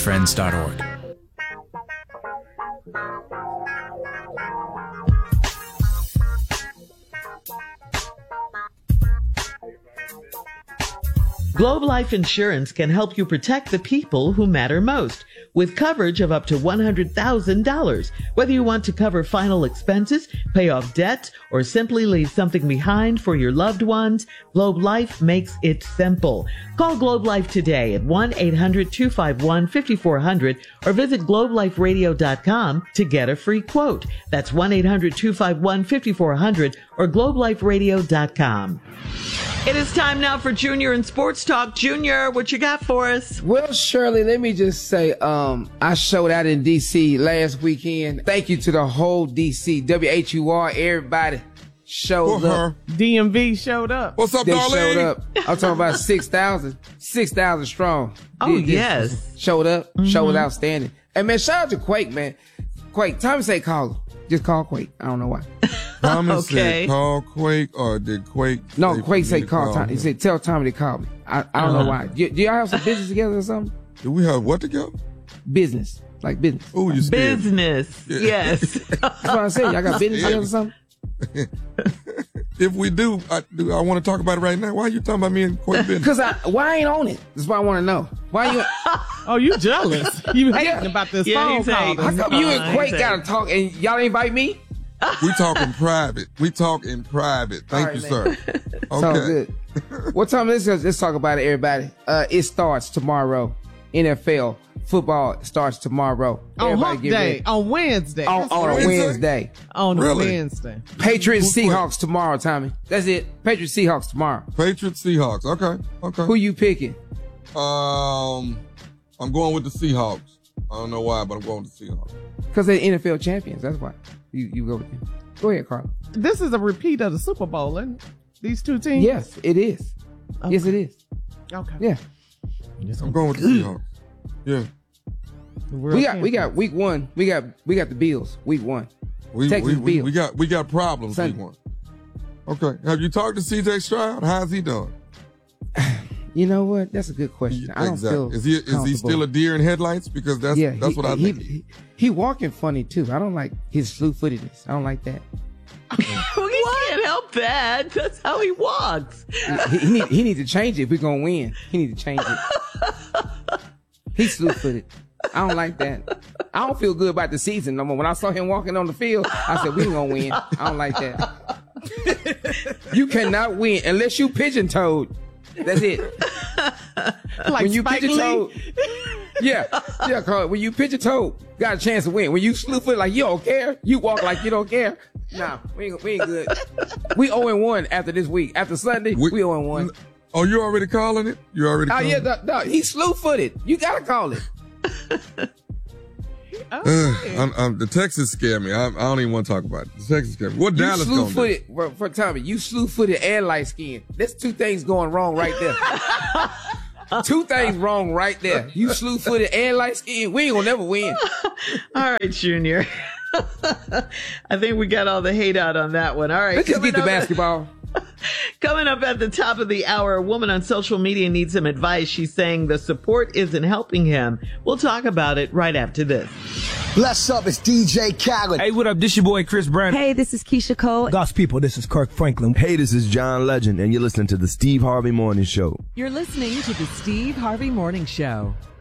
bestfriends.org. Globe Life Insurance can help you protect the people who matter most with coverage of up to $100,000. Whether you want to cover final expenses, pay off debts, or simply leave something behind for your loved ones, Globe Life makes it simple. Call Globe Life today at 1-800-251-5400 or visit globeliferadio.com to get a free quote. That's 1-800-251-5400 or globeliferadio.com. It is time now for Junior and Sports Talk. Junior, what you got for us? Well, Shirley, let me just say, I showed out in D.C. last weekend. Thank you to the whole D.C. WHUR, everybody showed up. DMV showed up. What's up, They darling? showed up. I'm talking about 6,000 strong. Oh, yes. Showed up. Show was outstanding. And, man, shout out to Quake, man. Quake, Tommy say call him. Just call Quake. I don't know why. Thomas Okay. said call Quake, or did Quake? No, say Quake for say me to call Tommy. He him? said tell Tommy to call me. I don't know why. Do y'all have some business together or something? Do we have what together? Business. Like business. Oh, you scared me. Business. Yes. That's what I said. Y'all got business together or something? If we do, I want to talk about it right now. Why are you talking about me and Quake business? Because why I ain't on it? That's what I want to know. Why you? Oh, you jealous? You hating about this Yeah, phone he's call? hating. How come you and Quake Exactly. got to talk and y'all invite me? We talk in private. Thank All you, right, sir. Sounds Okay. good. What time is this? Let's talk about it, everybody. It starts tomorrow. NFL football starts tomorrow. On Everybody Hump get Day, ready. on Wednesday. On a Wednesday. On a Really? Wednesday. Patriots Who's playing? Seahawks tomorrow, Tommy. That's it. Patriots Seahawks tomorrow. Patriots, Seahawks. Okay. Who you picking? I'm going with the Seahawks. I don't know why, but I'm going with the Seahawks. Because they're NFL champions. That's why you go with them. Go ahead, Carl. This is a repeat of the Super Bowl, isn't it? These two teams? Yes, it is. Okay. Yes, it is. Okay. Yeah. I'm going with the Seahawks. Yeah. We got week one. We got the Bills week one. Texas Bills. We got problems. Sunday. Week one. Okay. Have you talked to CJ Stroud? How's he doing? You know what? That's a good question. I don't feel Is he comfortable. still a deer in headlights? Because that's what I think. He walking funny too. I don't like his slew-footedness. I don't like that. Well, he can't help that. That's how he walks. He need to change it if we're gonna win. He need to change it. He's slew-footed. I don't like that. I don't feel good about the season no more. When I saw him walking on the field, I said, we ain't gonna win. I don't like that. You cannot win unless you pigeon-toed. That's it. Like when you Spike pigeon-toed, yeah, Carl, when you pigeon-toed, got a chance to win. When you slew-footed like you don't care, you walk like you don't care. Nah, we ain't good. We 0-1 after this week. After Sunday, we 0-1. Oh, you already calling it? You already Oh calling yeah, it? no, he's slew-footed. You gotta call it. The Texans scare me. I don't even want to talk about it. The Texans scare me. What You Dallas gonna do? slew-footed, for Tommy, you slew-footed and light-skinned. There's two things going wrong right there. Two things wrong right there. You slew-footed and light-skinned. We ain't gonna never win. All right, Junior. I think we got all the hate out on that one. All right. Let's just coming get the up- basketball. Coming up at the top of the hour, a woman on social media needs some advice. She's saying the support isn't helping him. We'll talk about it right after this. Bless up, it's DJ Khaled. Hey, what up? This your boy Chris Brown. Hey, this is Keisha Cole. God's people, this is Kirk Franklin. Hey, this is John Legend, and you're listening to the Steve Harvey Morning Show. You're listening to the Steve Harvey Morning Show.